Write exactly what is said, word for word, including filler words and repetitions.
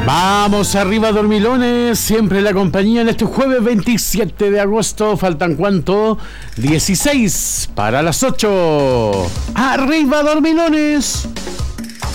Vamos arriba, dormilones, siempre la compañía en este jueves veintisiete de agosto. Faltan ¿cuánto? dieciséis para las ocho. Arriba, dormilones.